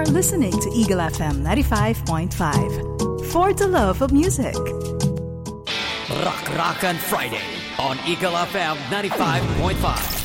listening to Eagle FM 95.5. For the love of music. Rock Rockin' Friday on Eagle FM 95.5.